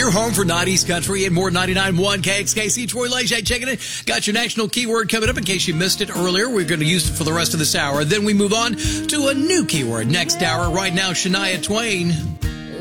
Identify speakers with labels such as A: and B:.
A: your home for 90s country and more. 99.1 KXKC. Troy Leger checking it. Got your national keyword coming up in case you missed it earlier. We're going to use it for the rest of this hour. Then we move on to a new keyword next hour. Right now, Shania Twain.